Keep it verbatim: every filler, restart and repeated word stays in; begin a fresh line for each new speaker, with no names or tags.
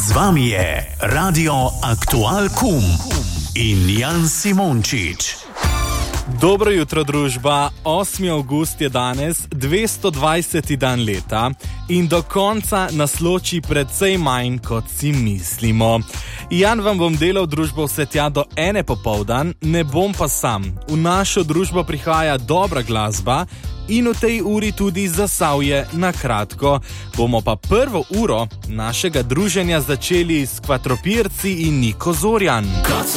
Z vami je Radio Aktual Kum in Jan Simončič.
Dobro jutro, družba. osmi avgust je danes, dvesto dvajseti dan leta in do konca nas loči precej manj, kot si mislimo. Jan vam bom delal družbo vse tja do ene popoldan, ne bom pa sam. V našo družbo prihaja dobra glasba in v tej uri tudi Zasavje na kratko. Bomo pa prvo uro našega druženja začeli s Kvatropirci in Niko Zorjan.